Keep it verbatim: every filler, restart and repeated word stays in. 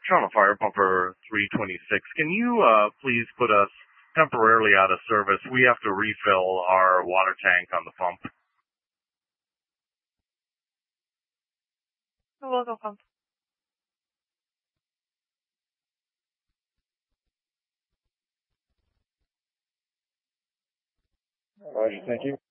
Toronto Fire Pumper three twenty-six. Can you uh, please put us temporarily out of service? We have to refill our water tank on the pump. The local pump. Roger, thank you.